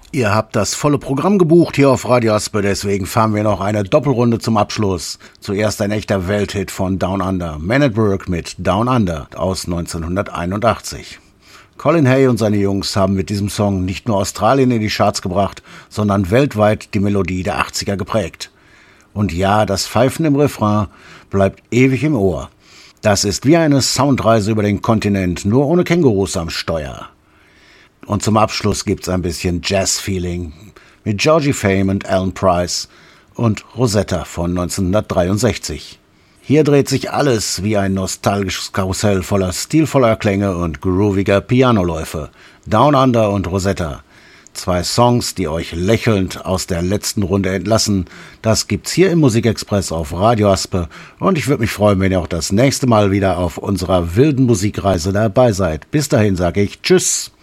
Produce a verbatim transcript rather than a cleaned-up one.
Ihr habt das volle Programm gebucht hier auf Radio Aspe, deswegen fahren wir noch eine Doppelrunde zum Abschluss. Zuerst ein echter Welthit von Down Under, Man at Work mit Down Under aus neunzehnhunderteinundachtzig. Colin Hay und seine Jungs haben mit diesem Song nicht nur Australien in die Charts gebracht, sondern weltweit die Melodie der achtziger geprägt. Und ja, das Pfeifen im Refrain bleibt ewig im Ohr. Das ist wie eine Soundreise über den Kontinent, nur ohne Kängurus am Steuer. Und zum Abschluss gibt's ein bisschen Jazz-Feeling mit Georgie Fame und Alan Price und Rosetta von neunzehnhundertdreiundsechzig. Hier dreht sich alles wie ein nostalgisches Karussell voller stilvoller Klänge und grooviger Pianoläufe. Down Under und Rosetta. Zwei Songs, die euch lächelnd aus der letzten Runde entlassen. Das gibt's hier im Musikexpress auf Radio Aspe. Und ich würde mich freuen, wenn ihr auch das nächste Mal wieder auf unserer wilden Musikreise dabei seid. Bis dahin sage ich Tschüss.